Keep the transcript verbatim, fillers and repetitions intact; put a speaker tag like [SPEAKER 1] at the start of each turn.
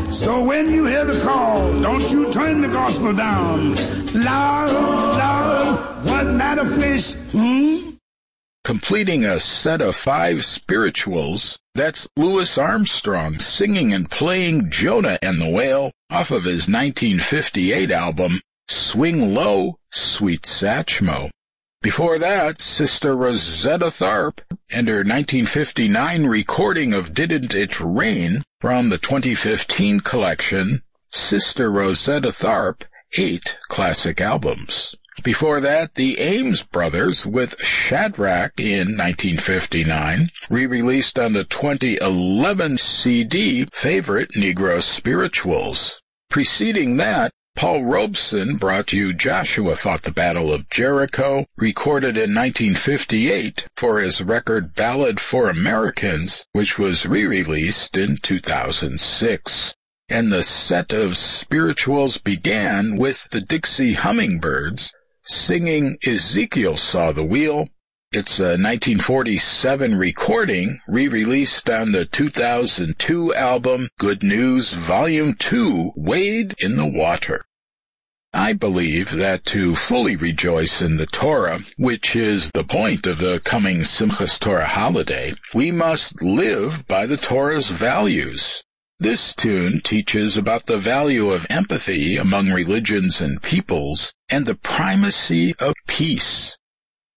[SPEAKER 1] So when you hear the call, don't you turn the gospel down. Lord, Lord, what matter fish, hmm?
[SPEAKER 2] Completing a set of five spirituals, that's Louis Armstrong singing and playing Jonah and the Whale off of his nineteen fifty-eight album, Swing Low, Sweet Satchmo. Before that, Sister Rosetta Tharpe and her nineteen fifty-nine recording of Didn't It Rain from the twenty fifteen collection, Sister Rosetta Tharpe, Eight Classic Albums. Before that, the Ames Brothers with Shadrach in nineteen fifty-nine, re-released on the twenty eleven C D Favorite Negro Spirituals. Preceding that, Paul Robeson brought you Joshua Fought the Battle of Jericho, recorded in nineteen fifty-eight for his record Ballad for Americans, which was re-released in two thousand six. And the set of spirituals began with the Dixie Hummingbirds, singing Ezekiel Saw the Wheel. It's a nineteen forty-seven recording, re-released on the two thousand two album Good News Volume two, Wade in the Water. I believe that to fully rejoice in the Torah, which is the point of the coming Simchas Torah holiday, we must live by the Torah's values. This tune teaches about the value of empathy among religions and peoples and the primacy of peace.